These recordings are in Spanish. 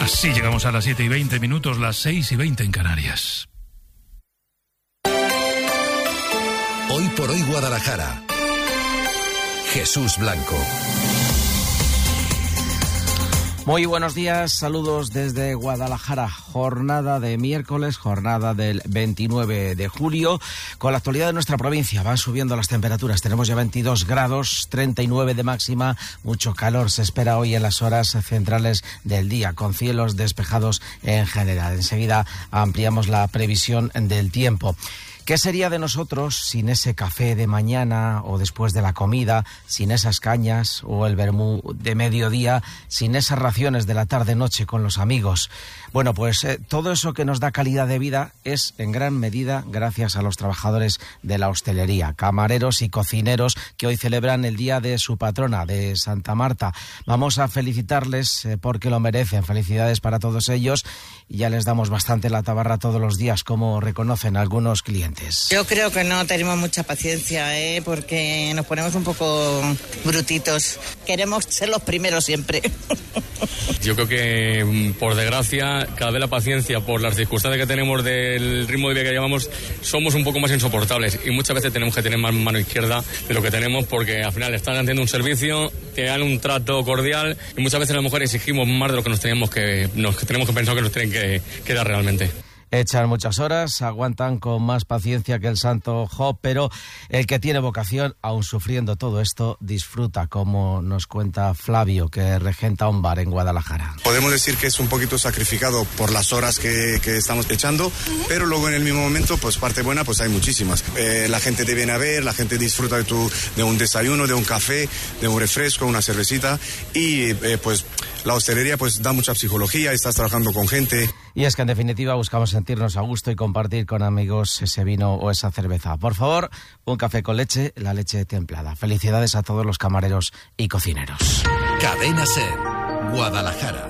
Así llegamos a las 7:20, las 6:20 en Canarias. Hoy por hoy Guadalajara. Jesús Blanco. Muy buenos días, saludos desde Guadalajara. Jornada de miércoles, jornada del 29 de julio. Con la actualidad de nuestra provincia van subiendo las temperaturas. Tenemos ya 22 grados, 39 de máxima. Mucho calor se espera hoy en las horas centrales del día, con cielos despejados en general. Enseguida ampliamos la previsión del tiempo. ¿Qué sería de nosotros sin ese café de mañana o después de la comida, sin esas cañas o el vermú de mediodía, sin esas raciones de la tarde-noche con los amigos? Bueno, pues todo eso que nos da calidad de vida es en gran medida gracias a los trabajadores de la hostelería, camareros y cocineros que hoy celebran el día de su patrona, de Santa Marta. Vamos a felicitarles porque lo merecen. Felicidades para todos ellos. Y ya les damos bastante la tabarra todos los días, como reconocen algunos clientes. Yo creo que no tenemos mucha paciencia, porque nos ponemos un poco brutitos. Queremos ser los primeros siempre. Yo creo que, por desgracia, cada vez la paciencia, por las circunstancias que tenemos del ritmo de vida que llevamos, somos un poco más insoportables. Y muchas veces tenemos que tener más mano izquierda de lo que tenemos, porque al final están haciendo un servicio, te dan un trato cordial, y muchas veces a lo mejor exigimos más de lo que nos tenemos que pensar que nos tienen que dar realmente. Echan muchas horas, aguantan con más paciencia que el santo Job, pero el que tiene vocación, aun sufriendo todo esto, disfruta, como nos cuenta Flavio, que regenta un bar en Guadalajara. Podemos decir que es un poquito sacrificado por las horas que estamos echando, pero luego en el mismo momento, pues parte buena, pues hay muchísimas. La gente te viene a ver, la gente disfruta de un desayuno, de un café, de un refresco, una cervecita, y pues la hostelería pues da mucha psicología, estás trabajando con gente. Y es que en definitiva buscamos sentirnos a gusto y compartir con amigos ese vino o esa cerveza. Por favor, un café con leche, la leche templada. Felicidades a todos los camareros y cocineros. Cadena SER, Guadalajara.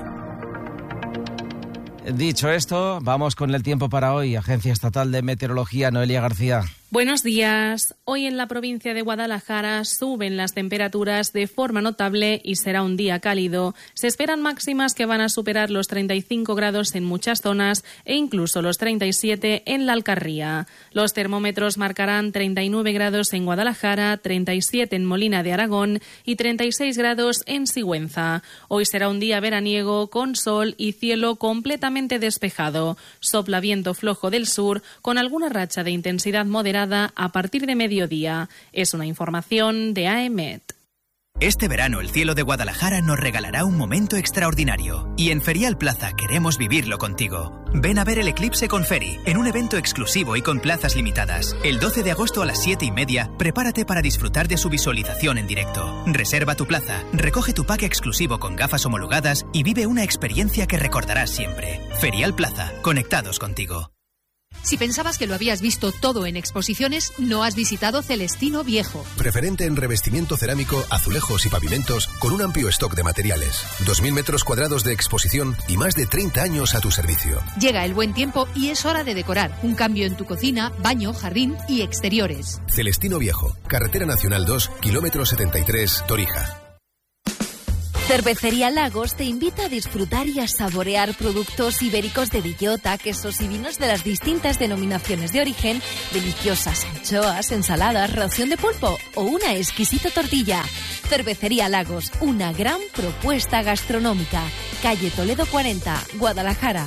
Dicho esto, vamos con el tiempo para hoy. Agencia Estatal de Meteorología, Noelia García. Buenos días. Hoy en la provincia de Guadalajara suben las temperaturas de forma notable y será un día cálido. Se esperan máximas que van a superar los 35 grados en muchas zonas e incluso los 37 en la Alcarría. Los termómetros marcarán 39 grados en Guadalajara, 37 en Molina de Aragón y 36 grados en Sigüenza. Hoy será un día veraniego con sol y cielo completamente despejado. Sopla viento flojo del sur con alguna racha de intensidad moderada a partir de mediodía. Es una información de AEMET. Este verano el cielo de Guadalajara nos regalará un momento extraordinario y en Ferial Plaza queremos vivirlo contigo. Ven a ver el eclipse con Feri en un evento exclusivo y con plazas limitadas. El 12 de agosto a las 7:30 prepárate para disfrutar de su visualización en directo. Reserva tu plaza, recoge tu pack exclusivo con gafas homologadas y vive una experiencia que recordarás siempre. Ferial Plaza, conectados contigo. Si pensabas que lo habías visto todo en exposiciones, no has visitado Celestino Viejo. Preferente en revestimiento cerámico, azulejos y pavimentos, con un amplio stock de materiales. 2.000 metros cuadrados de exposición y más de 30 años a tu servicio. Llega el buen tiempo y es hora de decorar. Un cambio en tu cocina, baño, jardín y exteriores. Celestino Viejo, Carretera Nacional 2, kilómetro 73, Torija. Cervecería Lagos te invita a disfrutar y a saborear productos ibéricos de bellota, quesos y vinos de las distintas denominaciones de origen, deliciosas anchoas, ensaladas, ración de pulpo o una exquisita tortilla. Cervecería Lagos, una gran propuesta gastronómica. Calle Toledo 40, Guadalajara.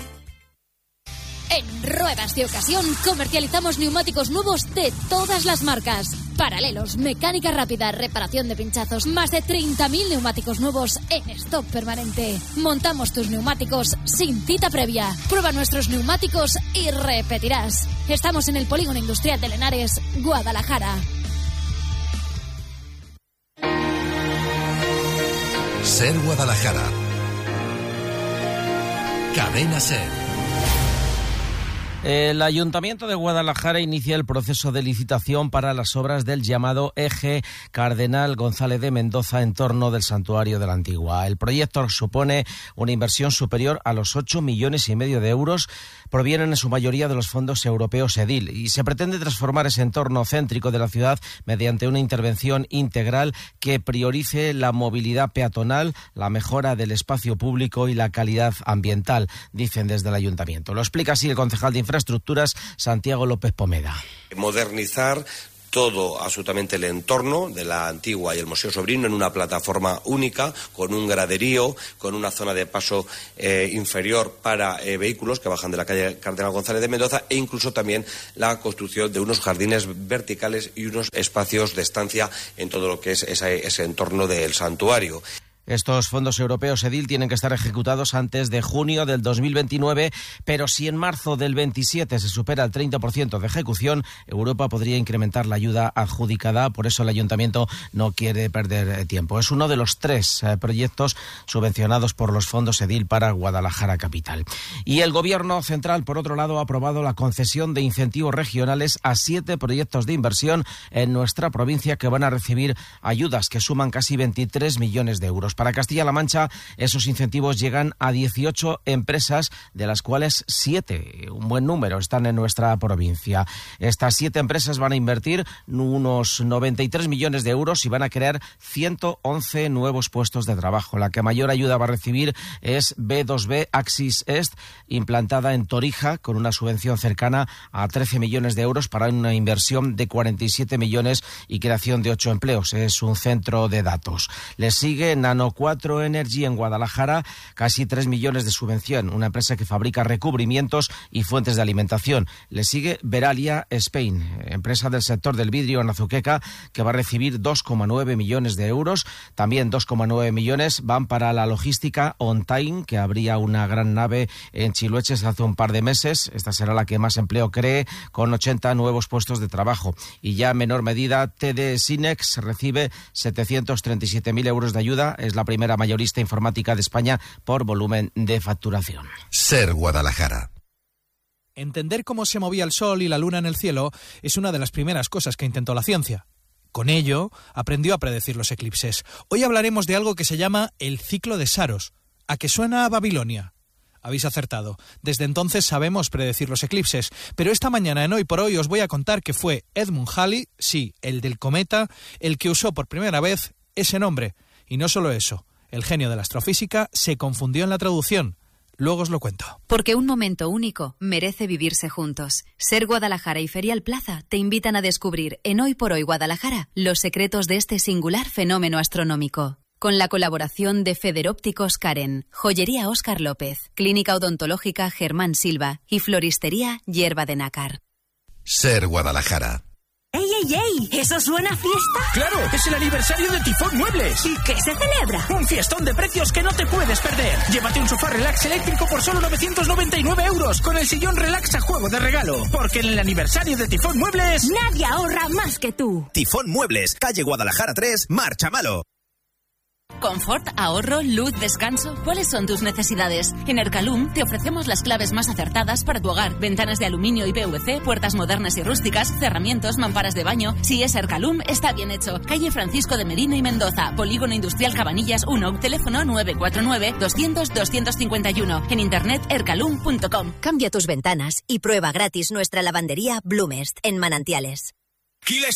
En Ruedas de Ocasión comercializamos neumáticos nuevos de todas las marcas. Paralelos, mecánica rápida, reparación de pinchazos, más de 30.000 neumáticos nuevos en stock permanente. Montamos tus neumáticos sin cita previa. Prueba nuestros neumáticos y repetirás. Estamos en el Polígono Industrial de Lenares, Guadalajara. SER Guadalajara. Cadena SER. El Ayuntamiento de Guadalajara inicia el proceso de licitación para las obras del llamado eje Cardenal González de Mendoza en torno del Santuario de la Antigua. El proyecto supone una inversión superior a los 8,5 millones de euros. Provienen en su mayoría de los fondos europeos EDIL y se pretende transformar ese entorno céntrico de la ciudad mediante una intervención integral que priorice la movilidad peatonal, la mejora del espacio público y la calidad ambiental, dicen desde el Ayuntamiento. Lo explica así el concejal de Infraestructuras, Santiago López Pomeda. Modernizar todo absolutamente el entorno de la Antigua y el Museo Sobrino en una plataforma única, con un graderío, con una zona de paso inferior para vehículos que bajan de la calle Cardenal González de Mendoza, e incluso también la construcción de unos jardines verticales y unos espacios de estancia en todo lo que es ese entorno del santuario. Estos fondos europeos EDIL tienen que estar ejecutados antes de junio del 2029, pero si en marzo del 27 se supera el 30% de ejecución, Europa podría incrementar la ayuda adjudicada. Por eso el Ayuntamiento no quiere perder tiempo. Es uno de los 3 proyectos subvencionados por los fondos EDIL para Guadalajara capital. Y el Gobierno central, por otro lado, ha aprobado la concesión de incentivos regionales a 7 proyectos de inversión en nuestra provincia que van a recibir ayudas que suman casi 23 millones de euros. Para Castilla-La Mancha, esos incentivos llegan a 18 empresas, de las cuales 7, un buen número, están en nuestra provincia. Estas 7 empresas van a invertir unos 93 millones de euros y van a crear 111 nuevos puestos de trabajo. La que mayor ayuda va a recibir es B2B Axis Est, implantada en Torija, con una subvención cercana a 13 millones de euros para una inversión de 47 millones y creación de 8 empleos. Es un centro de datos. Le sigue Nano 4 Energy en Guadalajara, casi 3 millones de subvención, una empresa que fabrica recubrimientos y fuentes de alimentación. Le sigue Veralia Spain, empresa del sector del vidrio en Azuqueca, que va a recibir 2,9 millones de euros. También 2,9 millones van para la logística On Time, que abría una gran nave en Chilueches hace un par de meses. Esta será la que más empleo cree, con 80 nuevos puestos de trabajo. Y ya en menor medida, TD Sinex recibe 737.000 euros de ayuda. Es la primera mayorista informática de España por volumen de facturación. Ser Guadalajara. Entender cómo se movía el sol y la luna en el cielo es una de las primeras cosas que intentó la ciencia. Con ello, aprendió a predecir los eclipses. Hoy hablaremos de algo que se llama el ciclo de Saros. ¿A qué suena a Babilonia? Habéis acertado. Desde entonces sabemos predecir los eclipses, pero esta mañana en Hoy por Hoy os voy a contar que fue Edmund Halley, sí, el del cometa, el que usó por primera vez ese nombre. Y no solo eso, el genio de la astrofísica se confundió en la traducción. Luego os lo cuento. Porque un momento único merece vivirse juntos. Ser Guadalajara y Ferial Plaza te invitan a descubrir en Hoy por Hoy Guadalajara los secretos de este singular fenómeno astronómico. Con la colaboración de Federópticos Karen, Joyería Óscar López, Clínica Odontológica Germán Silva y Floristería Hierba de Nácar. Ser Guadalajara. ¡Ey, ey, ey! ¿Eso suena a fiesta? ¡Claro! ¡Es el aniversario de Tifón Muebles! ¿Y qué se celebra? Un fiestón de precios que no te puedes perder. Llévate un sofá relax eléctrico por solo 999 euros con el sillón relax a juego de regalo. Porque en el aniversario de Tifón Muebles... nadie ahorra más que tú. Tifón Muebles, calle Guadalajara 3, Marchamalo. Confort, ahorro, luz, descanso. ¿Cuáles son tus necesidades? En Ercalum te ofrecemos las claves más acertadas para tu hogar. Ventanas de aluminio y PVC, puertas modernas y rústicas, cerramientos, mamparas de baño. Si es Ercalum, está bien hecho. Calle Francisco de Merino y Mendoza, Polígono Industrial Cabanillas 1, teléfono 949-200-251. En internet ercalum.com. Cambia tus ventanas y prueba gratis nuestra lavandería Blumest en Manantiales.